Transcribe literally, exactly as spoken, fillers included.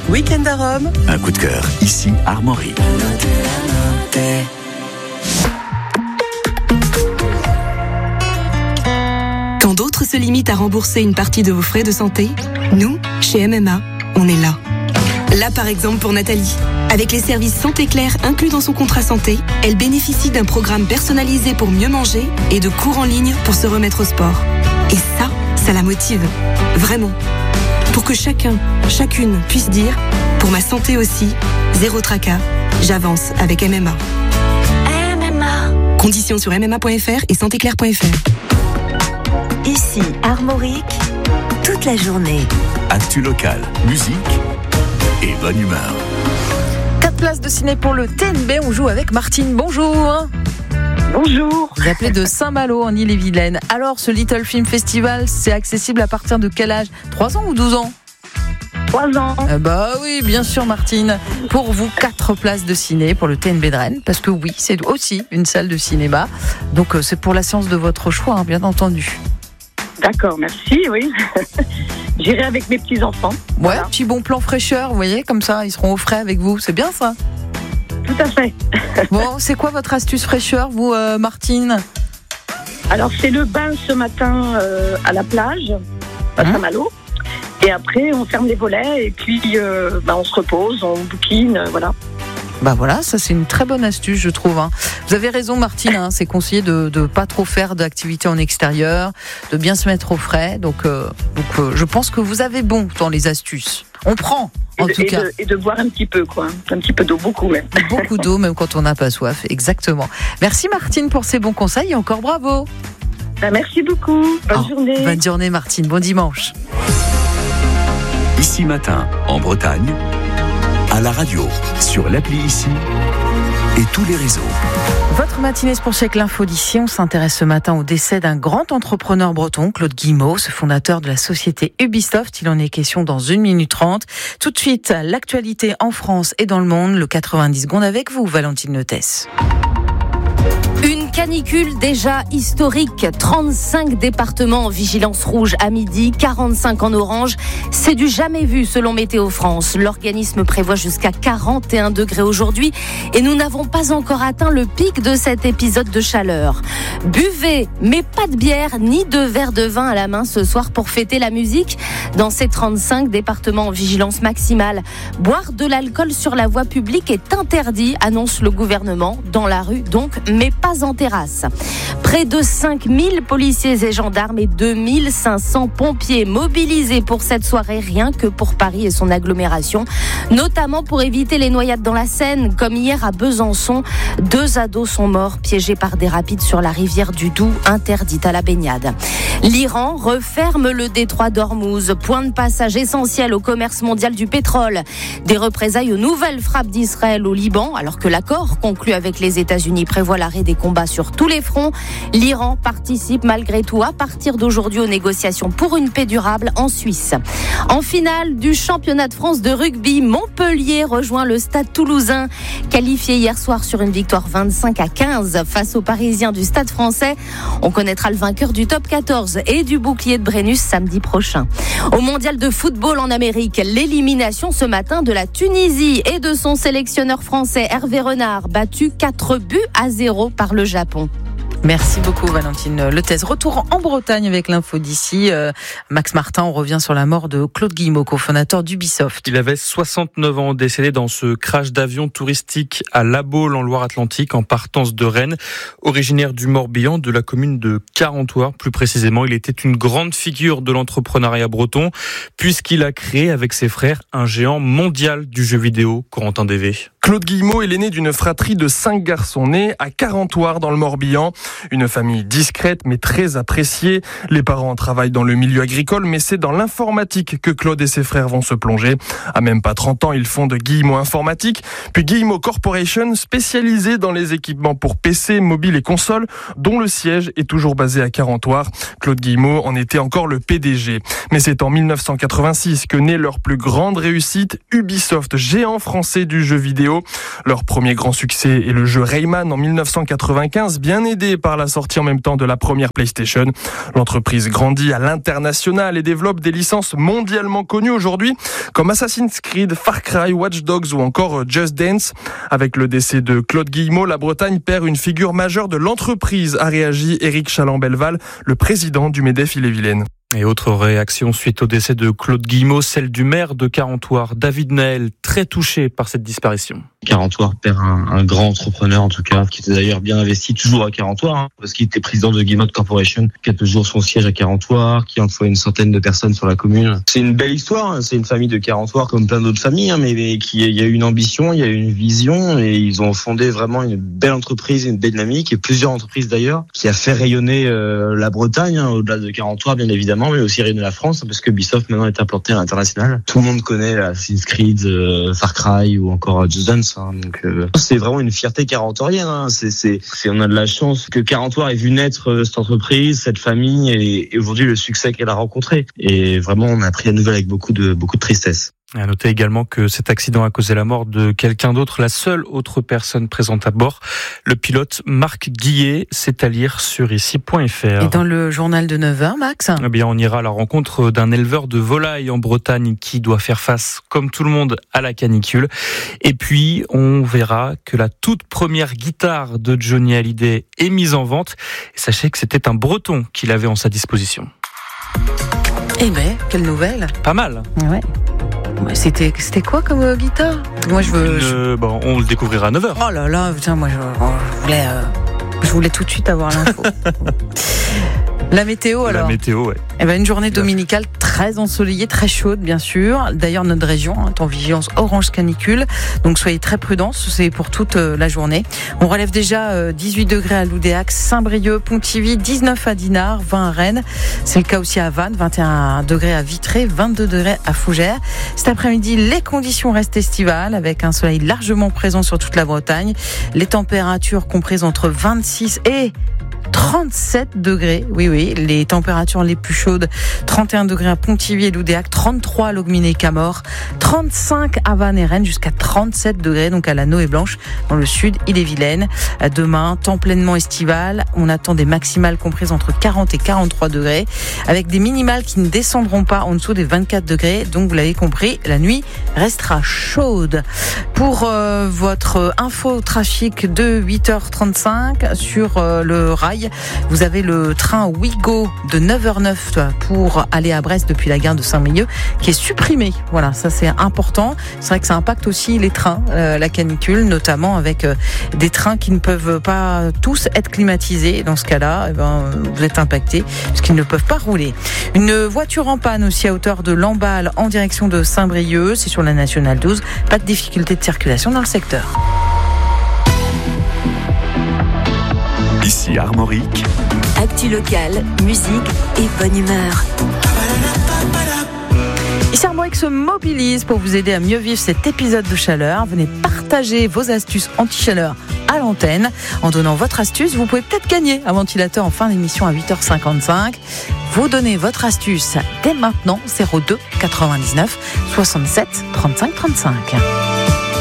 Week-end à Rome. Un coup de cœur, ici Armory. Quand d'autres se limitent à rembourser une partie de vos frais de santé, nous, chez M M A, on est là. Là, par exemple, pour Nathalie. Avec les services Santé Claire inclus dans son contrat santé, elle bénéficie d'un programme personnalisé pour mieux manger et de cours en ligne pour se remettre au sport. Et ça, ça la motive. Vraiment. Pour que chacun, chacune puisse dire « Pour ma santé aussi, zéro tracas, j'avance avec M M A ». M M A. Conditions sur m m a point f r et santé claire point f r. Ici, Armorique, toute la journée. Actu local, musique et bonne humeur. Quatre places de ciné pour le T N B. On joue avec Martine. Bonjour. Bonjour. Vous appelez de Saint-Malo en Ille-et-Vilaine. Alors, ce Little Film Festival, c'est accessible à partir de quel âge ? trois ans ou douze ans ? Trois ans. Eh bah oui, bien sûr, Martine. Pour vous, quatre places de ciné pour le T N B de Rennes. Parce que oui, c'est aussi une salle de cinéma. Donc, euh, c'est pour la séance de votre choix, hein, bien entendu. D'accord, merci, oui. J'irai avec mes petits-enfants. Ouais, Voilà. petit bon plan fraîcheur, vous voyez, comme ça, ils seront au frais avec vous. C'est bien ça ? Tout à fait. Bon, c'est quoi votre astuce fraîcheur, vous, euh, Martine ? Alors, c'est le bain ce matin euh, à la plage, à Mmh. Saint-Malo. Et après, on ferme les volets et puis euh, bah, on se repose, on bouquine, euh, voilà. Bah voilà, ça c'est une très bonne astuce, je trouve. Hein. Vous avez raison, Martine, hein, c'est conseillé de ne pas trop faire d'activités en extérieur, de bien se mettre au frais. Donc, euh, donc euh, je pense que vous avez bon dans les astuces. On prend, Et en de, tout et cas. de, et de boire un petit peu, quoi. Un petit peu d'eau, beaucoup même. Beaucoup d'eau, même quand on n'a pas soif. Exactement. Merci, Martine, pour ces bons conseils et encore bravo. Bah, merci beaucoup. Bonne Oh, journée. Bonne journée, Martine. Bon dimanche. Ici Matin, en Bretagne, à la radio, sur l'appli Ici et tous les réseaux. Votre matinée se poursuit avec l'info d'ici. On s'intéresse ce matin au décès d'un grand entrepreneur breton, Claude Guillemot, ce fondateur de la société Ubisoft. Il en est question dans une minute trente. Tout de suite, l'actualité en France et dans le monde. Le quatre-vingt-dix secondes avec vous, Valentine Notès. Une canicule déjà historique, trente-cinq départements en vigilance rouge à midi, quarante-cinq en orange. C'est du jamais vu selon Météo France. L'organisme prévoit jusqu'à quarante et un degrés aujourd'hui et nous n'avons pas encore atteint le pic de cet épisode de chaleur. Buvez, mais pas de bière ni de verre de vin à la main ce soir pour fêter la musique. Dans ces trente-cinq départements en vigilance maximale, boire de l'alcool sur la voie publique est interdit, annonce le gouvernement, dans la rue donc, mais pas en terrasse. Près de cinq mille policiers et gendarmes et deux mille cinq cents pompiers mobilisés pour cette soirée, rien que pour Paris et son agglomération, notamment pour éviter les noyades dans la Seine, comme hier à Besançon. Deux ados sont morts piégés par des rapides sur la rivière du Doubs, interdite à la baignade. L'Iran referme le détroit d'Ormuz, point de passage essentiel au commerce mondial du pétrole. Des représailles aux nouvelles frappes d'Israël au Liban, alors que l'accord conclu avec les États-Unis prévoit l'arrêt des combats sur tous les fronts. L'Iran participe malgré tout à partir d'aujourd'hui aux négociations pour une paix durable en Suisse. En finale du championnat de France de rugby, Montpellier rejoint le Stade Toulousain, qualifié hier soir sur une victoire vingt-cinq à quinze face aux Parisiens du Stade Français. On connaîtra le vainqueur du top quatorze et du bouclier de Brennus samedi prochain. Au mondial de football en Amérique, l'élimination ce matin de la Tunisie et de son sélectionneur français Hervé Renard, battu quatre buts à zéro par le Japon. Merci beaucoup Valentine Letès. Retour en Bretagne avec l'info d'ici. Euh, Max Martin, on revient sur la mort de Claude Guillemot, cofondateur d'Ubisoft. Il avait soixante-neuf ans, décédé dans ce crash d'avion touristique à La Baule en Loire-Atlantique en partance de Rennes. Originaire du Morbihan, de la commune de Carentoire plus précisément, il était une grande figure de l'entrepreneuriat breton puisqu'il a créé avec ses frères un géant mondial du jeu vidéo, Corentin Dévé. Claude Guillemot est l'aîné d'une fratrie de cinq garçons nés à Carentoire dans le Morbihan. Une famille discrète mais très appréciée. Les parents travaillent dans le milieu agricole, mais c'est dans l'informatique que Claude et ses frères vont se plonger. À même pas trente ans, ils fondent Guillemot Informatique, puis Guillemot Corporation, spécialisée dans les équipements pour P C, mobile et consoles, dont le siège est toujours basé à Carentoire. Claude Guillemot en était encore le P D G. Mais c'est en dix-neuf cent quatre-vingt-six que naît leur plus grande réussite, Ubisoft, géant français du jeu vidéo. Leur premier grand succès est le jeu Rayman en dix-neuf cent quatre-vingt-quinze, bien aidé par la sortie en même temps de la première PlayStation. L'entreprise grandit à l'international et développe des licences mondialement connues aujourd'hui, comme Assassin's Creed, Far Cry, Watch Dogs ou encore Just Dance. Avec le décès de Claude Guillemot, la Bretagne perd une figure majeure de l'entreprise, a réagi Éric Chaland-Belval, le président du MEDEF Ille-et-Vilaine. Et autre réaction suite au décès de Claude Guillemot, celle du maire de Carentoire, David Naël, très touché par cette disparition. Carentoire perd un, un grand entrepreneur, en tout cas, qui était d'ailleurs bien investi toujours à Carentoire, hein, parce qu'il était président de Guillemot Corporation, qui a toujours son siège à Carentoire, qui emploie une centaine de personnes sur la commune. C'est une belle histoire, hein, c'est une famille de Carentoire comme plein d'autres familles, hein, mais, mais qui, il y a eu une ambition, il y a eu une vision, et ils ont fondé vraiment une belle entreprise, une belle dynamique, et plusieurs entreprises d'ailleurs, qui a fait rayonner euh, la Bretagne, hein, au-delà de Carentoire, bien évidemment, mais aussi rayonner la France, parce que Ubisoft maintenant est implanté à l'international. Tout le monde connaît Assassin's Creed, euh, Far Cry ou encore Just Dance. Hein, donc euh, c'est vraiment une fierté carentorienne. Hein, c'est, c'est, c'est, on a de la chance que Carentoire ait vu naître euh, cette entreprise, cette famille, et, et aujourd'hui le succès qu'elle a rencontré. Et vraiment, on a pris la nouvelle avec beaucoup de beaucoup de tristesse. À noter également que cet accident a causé la mort de quelqu'un d'autre, la seule autre personne présente à bord, le pilote Marc Guillet. C'est à lire sur ici point f r. Et dans le journal de neuf heures, Max ? Eh bien, on ira à la rencontre d'un éleveur de volailles en Bretagne qui doit faire face, comme tout le monde, à la canicule. Et puis, on verra que la toute première guitare de Johnny Hallyday est mise en vente. Et sachez que c'était un Breton qui l'avait en sa disposition. Eh ben, quelle nouvelle ! Pas mal. Ouais. C'était, c'était quoi comme euh, guitare ? Moi, je veux. Une, je... Bon, on le découvrira à neuf heures. Oh là là, putain, moi, je, je voulais, euh, je voulais tout de suite avoir l'info. La météo alors. La météo, ouais. Eh ben, une journée dominicale très ensoleillée, très chaude, bien sûr. D'ailleurs, notre région est en vigilance orange canicule. Donc, soyez très prudents. C'est pour toute la journée. On relève déjà dix-huit degrés à Loudéac, Saint-Brieuc, Pontivy, dix-neuf à Dinard, vingt à Rennes. C'est le cas aussi à Vannes, vingt et un degrés à Vitré, vingt-deux degrés à Fougères. Cet après-midi, les conditions restent estivales avec un soleil largement présent sur toute la Bretagne. Les températures comprises entre vingt-six et trente-sept degrés, oui, oui, les températures les plus chaudes, trente et un degrés à Pontivy et Loudéac, trente-trois à Logminé et Camors, trente-cinq à Vannes et Rennes, jusqu'à trente-sept degrés, donc à la Noë Blanche, dans le sud, Ille-et-Vilaine. Demain, temps pleinement estival, on attend des maximales comprises entre quarante et quarante-trois degrés, avec des minimales qui ne descendront pas en dessous des vingt-quatre degrés, donc vous l'avez compris, la nuit restera chaude. Pour euh, votre info trafic de huit heures trente-cinq sur euh, le rail, vous avez le train Ouigo de neuf heures neuf pour aller à Brest depuis la gare de Saint-Brieuc qui est supprimé. Voilà, ça c'est important. C'est vrai que ça impacte aussi les trains, euh, la canicule, notamment avec euh, des trains qui ne peuvent pas tous être climatisés. Dans ce cas-là, eh ben, vous êtes impactés puisqu'ils ne peuvent pas rouler. Une voiture en panne aussi à hauteur de Lamballe en direction de Saint-Brieuc. C'est sur la nationale douze. Pas de difficulté de circulation dans le secteur. Ici Armorique. Actu locale, musique et bonne humeur. Ici Armorique se mobilise pour vous aider à mieux vivre cet épisode de chaleur. Venez partager vos astuces anti-chaleur à l'antenne. En donnant votre astuce, vous pouvez peut-être gagner un ventilateur en fin d'émission à huit heures cinquante-cinq. Vous donnez votre astuce dès maintenant, zéro deux quatre-vingt-dix-neuf soixante-sept trente-cinq trente-cinq.